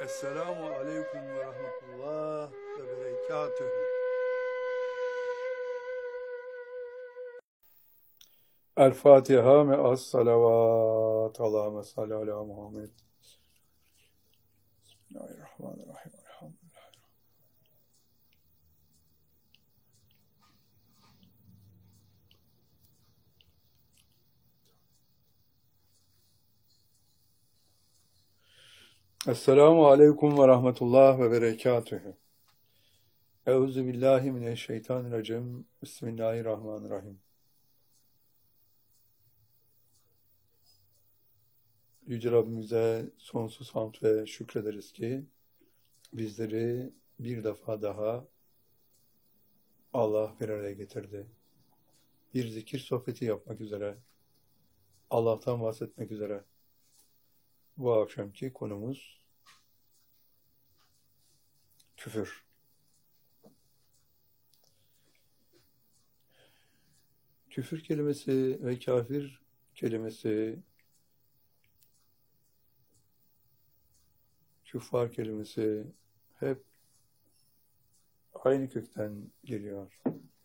Esselamu aleyküm ve rahmetullah ve berekatühü. El Fatiha me'as salavat. Allahümme salli ala Muhammed. Bismillahirrahmanirrahim. Elhamdülillah. Esselamu aleyküm ve rahmetullah ve berekatühü. Euzu billahi mineşşeytanirracim. Bismillahirrahmanirrahim. Yüce Rabbimize sonsuz hamd ve şükrederiz ki bizleri bir defa daha Allah bir araya getirdi. Bir zikir sohbeti yapmak üzere, Allah'tan bahsetmek üzere. Bu akşamki konumuz küfür. Küfür kelimesi ve kafir kelimesi, küffar kelimesi hep aynı kökten geliyor.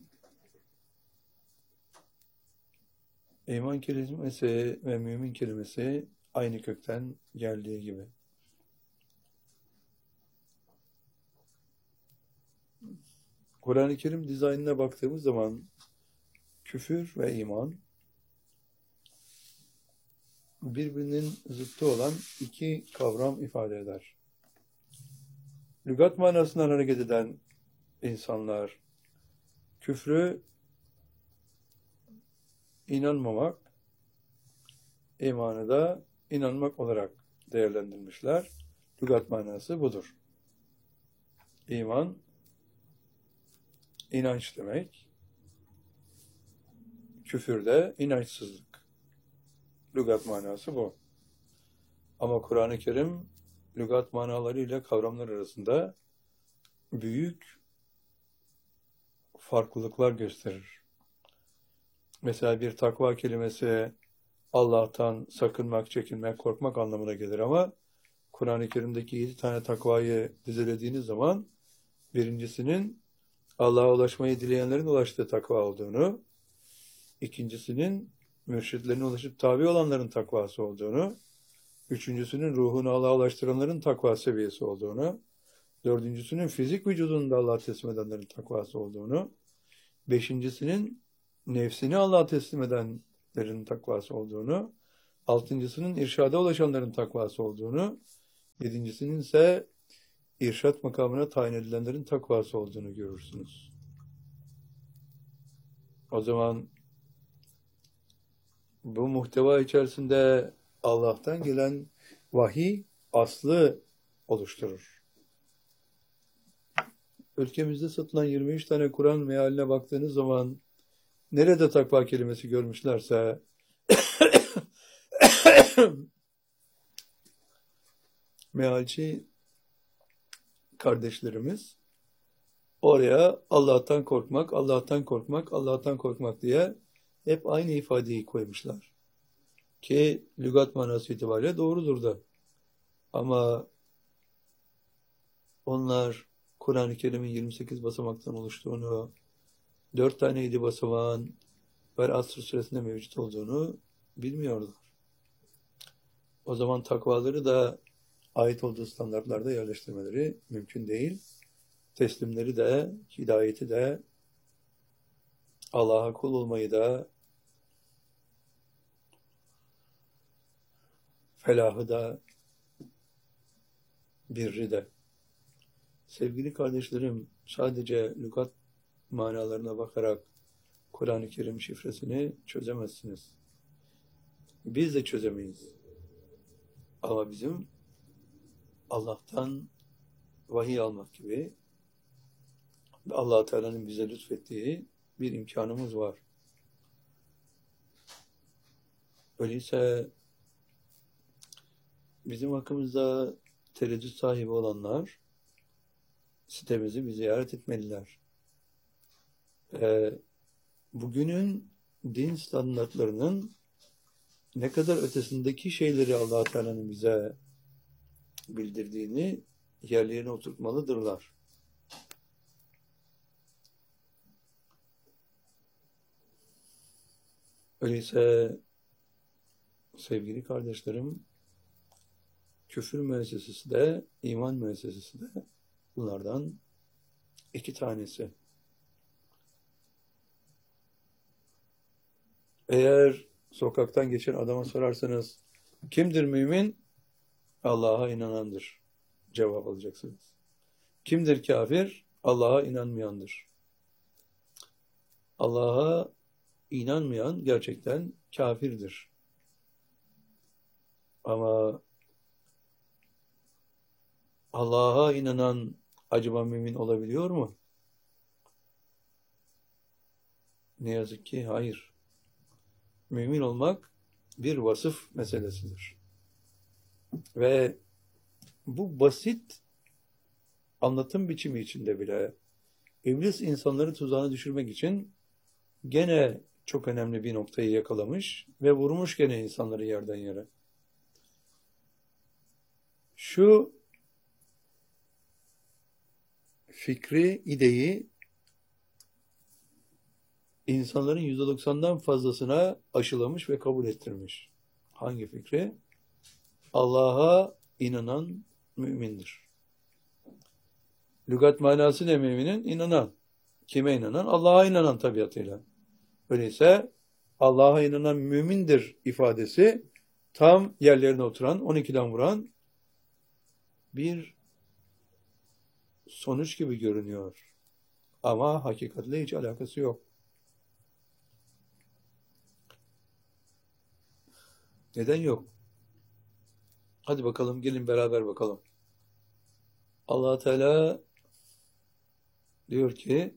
İman kelimesi ve mümin kelimesi aynı kökten geldiği gibi. Kur'an-ı Kerim dizaynına baktığımız zaman küfür ve iman birbirinin zıttı olan iki kavram ifade eder. Lügat manasından hareket eden insanlar küfrü inanmamak, imanı da inanmak olarak değerlendirmişler. Lügat manası budur. İman, inanç demek. Küfür de inançsızlık. Lügat manası bu. Ama Kur'an-ı Kerim lügat manaları ile kavramlar arasında büyük farklılıklar gösterir. Mesela bir takva kelimesi Allah'tan sakınmak, çekinmek, korkmak anlamına gelir ama Kur'an-ı Kerim'deki 7 tane takvayı dizelediğiniz zaman birincisinin Allah'a ulaşmayı dileyenlerin ulaştığı takva olduğunu, ikincisinin mürşitlerine ulaşıp tabi olanların takvası olduğunu, üçüncüsünün ruhunu Allah'a ulaştıranların takva seviyesi olduğunu, dördüncüsünün fizik vücudunu da Allah'a teslim edenlerin takvası olduğunu, beşincisinin nefsini Allah'a teslim edenlerin takvası olduğunu, altıncısının irşada ulaşanların takvası olduğunu, yedincisinin ise irşat makamına tayin edilenlerin takvası olduğunu görürsünüz. O zaman bu muhteva içerisinde Allah'tan gelen vahiy aslı oluşturur. Ülkemizde satılan 23 tane Kur'an mealine baktığınız zaman nerede takva kelimesi görmüşlerse mealci kardeşlerimiz oraya Allah'tan korkmak, Allah'tan korkmak, Allah'tan korkmak diye hep aynı ifadeyi koymuşlar. Ki lügat manası itibariyle doğrudur da. Ama onlar Kur'an-ı Kerim'in 28 basamaktan oluştuğunu, 4 tane 7 basamağın Asr suresinde mevcut olduğunu bilmiyorlar. O zaman takvaları da ait olduğu standartlarda yerleştirmeleri mümkün değil. Teslimleri de, hidayeti de, Allah'a kul olmayı da, felahı da, birri de. Sevgili kardeşlerim, sadece lügat manalarına bakarak Kur'an-ı Kerim şifresini çözemezsiniz. Biz de çözemeyiz. Ama bizim Allah'tan vahiy almak gibi Allah Teala'nın bize lütfettiği bir imkanımız var. Öyleyse bizim hakkımızda tereddüt sahibi olanlar sitemizi bir ziyaret etmeliler. Bugünün din standartlarının ne kadar ötesindeki şeyleri Allah Teala'nın bize bildirdiğini yerlerine oturtmalıdırlar. Öyleyse sevgili kardeşlerim, küfür müessesesi de, iman müessesesi de bunlardan iki tanesi. Eğer sokaktan geçen adama sorarsanız, kimdir mümin? Allah'a inanandır cevap alacaksınız. Kimdir kafir? Allah'a inanmayandır. Allah'a inanmayan gerçekten kafirdir. Ama Allah'a inanan acaba mümin olabiliyor mu? Ne yazık ki hayır. Mümin olmak bir vasıf meselesidir. Ve bu basit anlatım biçimi içinde bile İblis insanları tuzağına düşürmek için gene çok önemli bir noktayı yakalamış ve vurmuş gene insanları yerden yere. Şu fikri, ideyi insanların %90'dan fazlasına aşılamış ve kabul ettirmiş. Hangi fikri? Allah'a inanan mümindir. Lügat manası ne müminin? İnanan. Kime inanan? Allah'a inanan tabiatıyla. Öyleyse Allah'a inanan mümindir ifadesi tam yerlerine oturan, 12'den vuran bir sonuç gibi görünüyor. Ama hakikatle hiç alakası yok. Neden yok? Hadi bakalım, gelin beraber bakalım. Allah Teala diyor ki,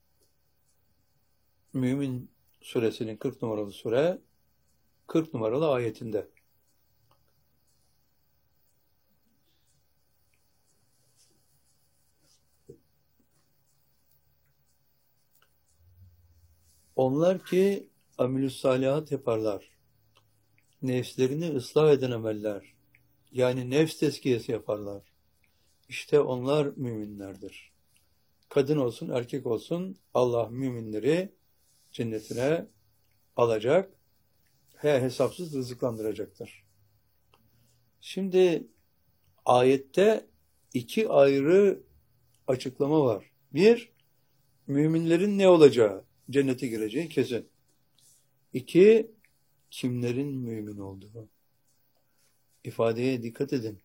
Mümin suresinin 40 numaralı sure, 40 numaralı ayetinde. Onlar ki amilüs salihat yaparlar. Nefslerini ıslah eden ameller. Yani nefs tezkiyesi yaparlar. İşte onlar müminlerdir. Kadın olsun, erkek olsun Allah müminleri cennetine alacak ve hesapsız rızıklandıracaktır. Şimdi ayette iki ayrı açıklama var. Bir, müminlerin ne olacağı, cennete gireceği kesin. İki, kimlerin mümin olduğu. İfadeye dikkat edin.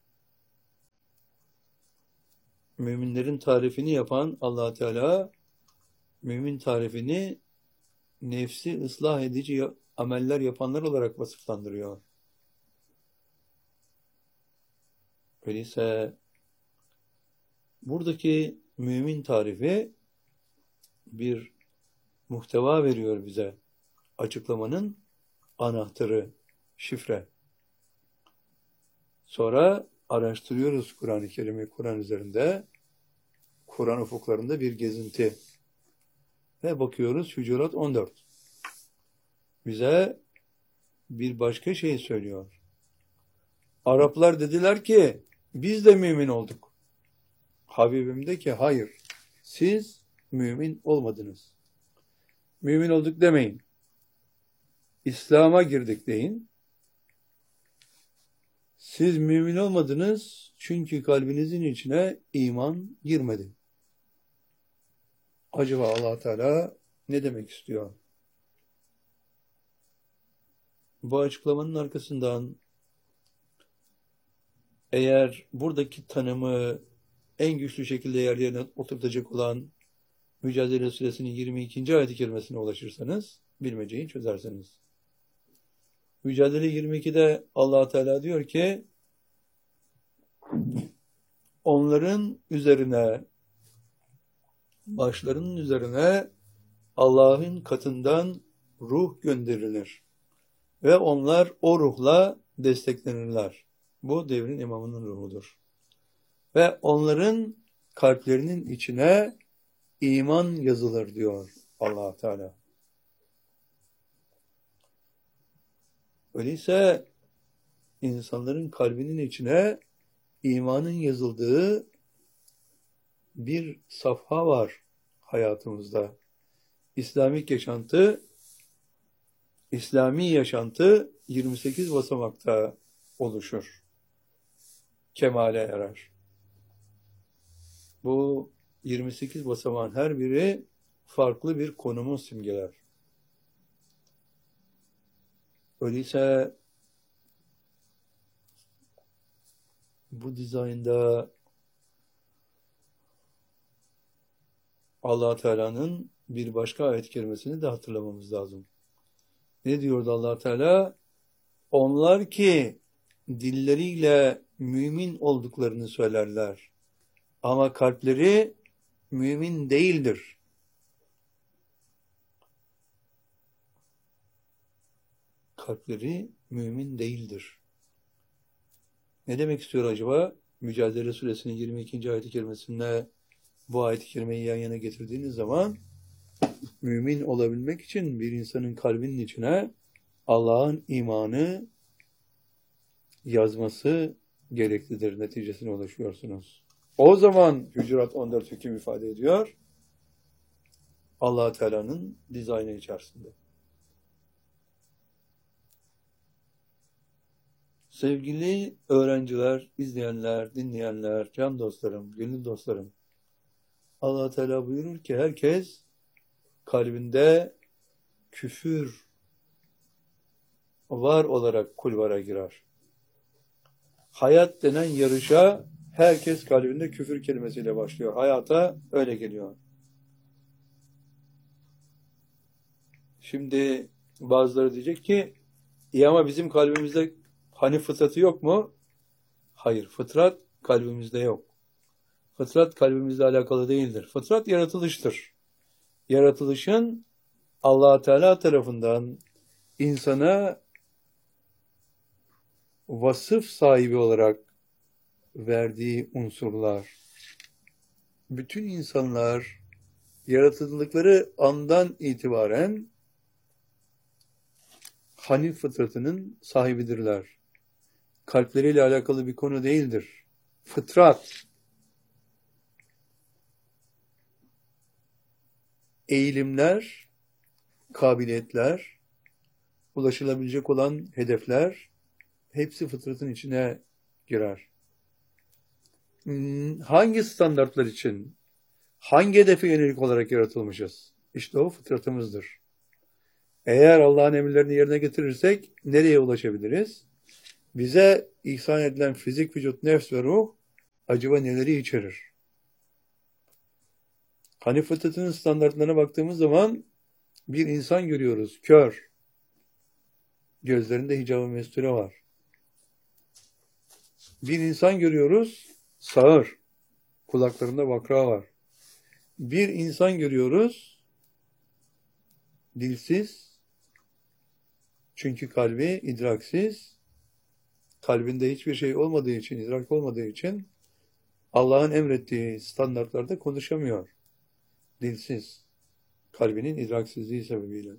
Müminlerin tarifini yapan Allah Teala, mümin tarifini nefsi ıslah edici ameller yapanlar olarak vasıflandırıyor. Öyleyse buradaki mümin tarifi bir muhteva veriyor bize. Açıklamanın anahtarı, şifre. Sonra araştırıyoruz Kur'an-ı Kerim'i, Kur'an üzerinde, Kur'an ufuklarında bir gezinti. Ve bakıyoruz Hucurat 14. Bize bir başka şey söylüyor. Araplar dediler ki biz de mümin olduk. Habibim de ki hayır, siz mümin olmadınız. Mümin olduk demeyin. İslam'a girdik deyin. Siz mümin olmadınız çünkü kalbinizin içine iman girmedi. Acaba Allah Teala ne demek istiyor? Bu açıklamanın arkasından eğer buradaki tanımı en güçlü şekilde yerlerine oturtacak olan Mücadele Suresinin 22. ayet-i kerimesine ulaşırsanız bilmeceyi çözersiniz. Mücadele 22'de Allah Teala diyor ki onların üzerine, başlarının üzerine Allah'ın katından ruh gönderilir. Ve onlar o ruhla desteklenirler. Bu devrin imamının ruhudur. Ve onların kalplerinin içine iman yazılır diyor Allah Teala. Öyleyse insanların kalbinin içine imanın yazıldığı bir safha var hayatımızda. İslami yaşantı 28 basamakta oluşur. Kemale erer. Bu 28 basamağın her biri farklı bir konumu simgeler. Öyleyse bu dizaynda Allah Teala'nın bir başka ayet kerimesini de hatırlamamız lazım. Ne diyordu Allah Teala? Onlar ki dilleriyle mümin olduklarını söylerler. Ama kalpleri mümin değildir. Kalpleri mümin değildir. Ne demek istiyor acaba? Mücadele Suresinin 22. ayet-i kerimesinde bu ayet-i kerimeyi yan yana getirdiğiniz zaman mümin olabilmek için bir insanın kalbinin içine Allah'ın imanı yazması gereklidir. Neticesine ulaşıyorsunuz. O zaman Hucurat 14 hüküm ifade ediyor. Allah Teala'nın dizaynı içerisinde. Sevgili öğrenciler, izleyenler, dinleyenler, can dostlarım, gönül dostlarım. Allah Teala buyurur ki herkes kalbinde küfür var olarak kulvara girer. Hayat denen yarışa herkes kalbinde küfür kelimesiyle başlıyor. Hayata öyle geliyor. Şimdi bazıları diyecek ki ama bizim kalbimizde hani fıtratı yok mu? Hayır, fıtrat kalbimizde yok. Fıtrat kalbimizle alakalı değildir. Fıtrat yaratılıştır. Yaratılışın Allah Teala tarafından insana vasıf sahibi olarak verdiği unsurlar. Bütün insanlar yaratıldıkları andan itibaren Hanif fıtratının sahibidirler. Kalpleriyle alakalı bir konu değildir. Fıtrat, eğilimler, kabiliyetler, ulaşılabilecek olan hedefler hepsi fıtratın içine girer. Hangi standartlar için, hangi hedefe yönelik olarak yaratılmışız? İşte o fıtratımızdır. Eğer Allah'ın emirlerini yerine getirirsek nereye ulaşabiliriz? Bize ihsan edilen fizik, vücut, nefs ve ruh acaba neleri içerir? Hanif fıtratının standartlarına baktığımız zaman bir insan görüyoruz, kör. Gözlerinde hicab-ı mesture var. Bir insan görüyoruz, sağır. Kulaklarında vakra var. Bir insan görüyoruz, dilsiz. Çünkü kalbi idraksiz. Kalbinde hiçbir şey olmadığı için, idrak olmadığı için Allah'ın emrettiği standartlarda konuşamıyor. Dilsiz. Kalbinin idraksizliği sebebiyle.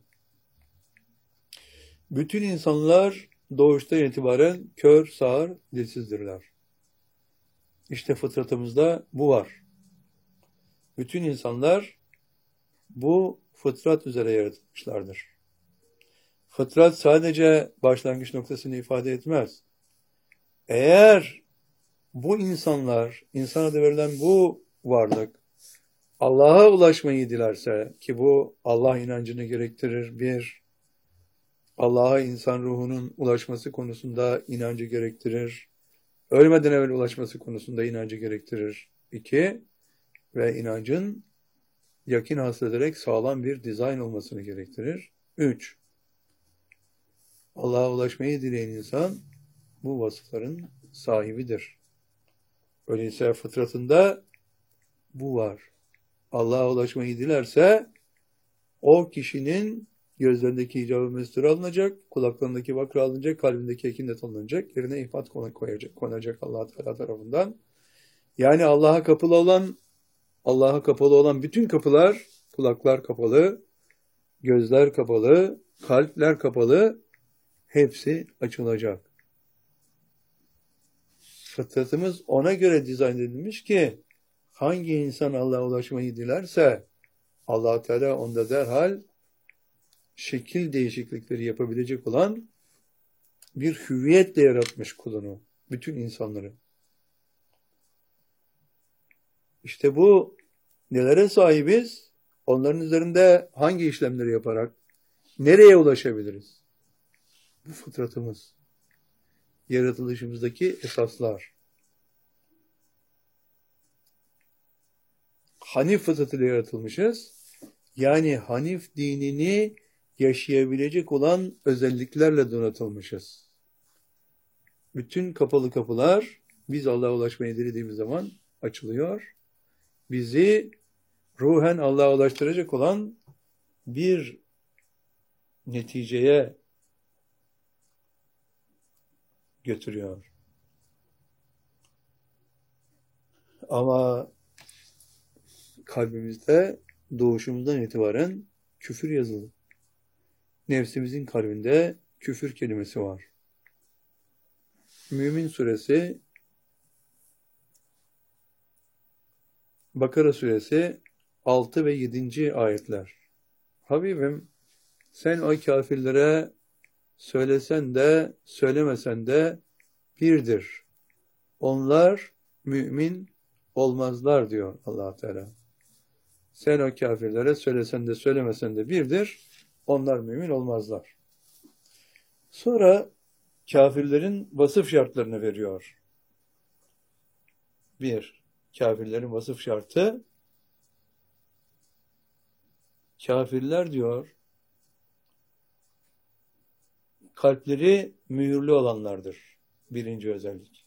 Bütün insanlar doğuştan itibaren kör, sağır, dilsizdirler. İşte fıtratımızda bu var. Bütün insanlar bu fıtrat üzere yaratılmışlardır. Fıtrat sadece başlangıç noktasını ifade etmez. Eğer bu insanlar, insana da verilen bu varlık Allah'a ulaşmayı dilerse, ki bu Allah inancını gerektirir, bir, Allah'a insan ruhunun ulaşması konusunda inancı gerektirir, ölmeden evvel ulaşması konusunda inancı gerektirir, 2, ve inancın yakin hasıl ederek sağlam bir dizayn olmasını gerektirir, 3, Allah'a ulaşmayı dileyen insan bu vasıfların sahibidir. Öyleyse fıtratında bu var. Allah'a ulaşmayı dilerse o kişinin gözlerindeki hicab-ı mesture alınacak, kulaklarındaki vakra alınacak, kalbindeki ekinlet alınacak, yerine ifat konacak Allah Teala tarafından. Yani Allah'a kapalı olan bütün kapılar, kulaklar kapalı, gözler kapalı, kalpler kapalı, hepsi açılacak. Fıtratımız ona göre dizayn edilmiş ki hangi insan Allah'a ulaşmayı dilerse Allah Teala onda derhal şekil değişiklikleri yapabilecek olan bir hüviyetle yaratmış kulunu, bütün insanları. İşte bu nelere sahibiz? Onların üzerinde hangi işlemleri yaparak nereye ulaşabiliriz? Bu fıtratımız, yaratılışımızdaki esaslar. Hanif fıtratıyla yaratılmışız. Yani Hanif dinini yaşayabilecek olan özelliklerle donatılmışız. Bütün kapalı kapılar biz Allah'a ulaşmayı dilediğimiz zaman açılıyor. Bizi ruhen Allah'a ulaştıracak olan bir neticeye götürüyor. Ama kalbimizde doğuşumuzdan itibaren küfür yazılı. Nefsimizin kalbinde küfür kelimesi var. Mümin suresi, Bakara suresi 6 ve 7. ayetler. Habibim, sen o kafirlere söylesen de söylemesen de birdir. Onlar mümin olmazlar diyor Allah Teala. Sen o kafirlere söylesen de söylemesen de birdir. Onlar mümin olmazlar. Sonra kafirlerin vasıf şartlarını veriyor. 1. Kafirlerin vasıf şartı. Kafirler diyor, kalpleri mühürlü olanlardır. 1. özellik.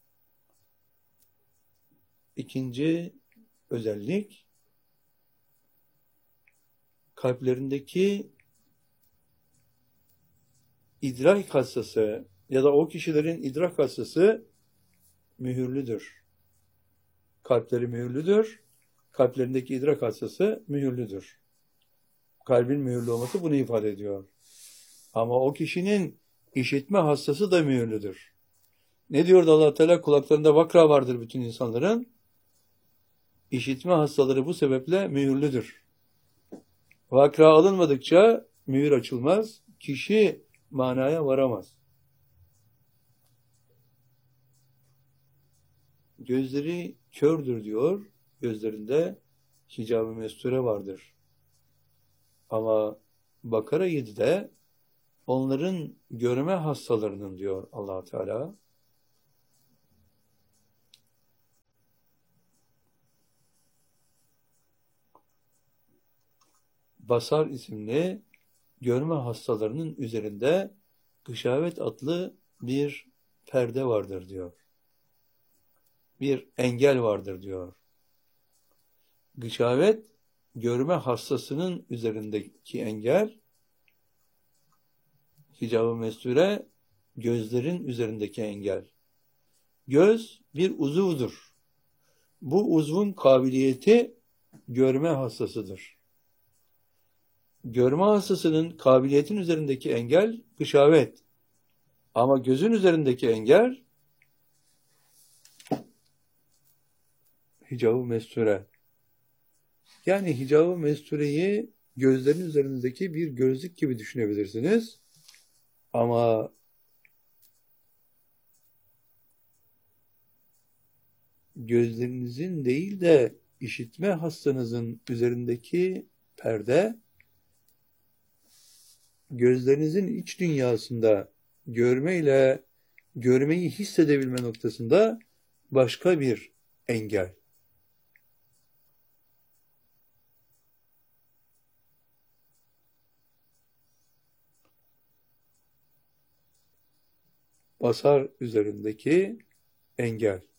2. özellik, kalplerindeki idrak hassası ya da o kişilerin idrak hassası mühürlüdür. Kalpleri mühürlüdür. Kalplerindeki idrak hassası mühürlüdür. Kalbin mühürlü olması bunu ifade ediyor. Ama o kişinin işitme hassası da mühürlüdür. Ne diyordu Allah Teala? Kulaklarında vakra vardır bütün insanların. İşitme hastaları bu sebeple mühürlüdür. Vakra alınmadıkça mühür açılmaz. Kişi manaya varamaz. Gözleri kördür diyor. Gözlerinde hicab-ı mesture vardır. Ama Bakara 7'de onların görme hastalarının diyor Allah Teala. Basar isimli görme hastalarının üzerinde gışavet adlı bir perde vardır diyor. Bir engel vardır diyor. Gışavet, görme hastasının üzerindeki engel, hicab-ı mesture, gözlerin üzerindeki engel. Göz bir uzuvdur. Bu uzvun kabiliyeti görme hassasıdır. Görme hassasının kabiliyetin üzerindeki engel gışavet. Ama gözün üzerindeki engel hicab-ı mesture. Yani hicab-ı mestureyi gözlerin üzerindeki bir gözlük gibi düşünebilirsiniz. Ama gözlerinizin değil de işitme hastanızın üzerindeki perde, gözlerinizin iç dünyasında görmeyle görmeyi hissedebilme noktasında başka bir engel. Basar üzerindeki engel.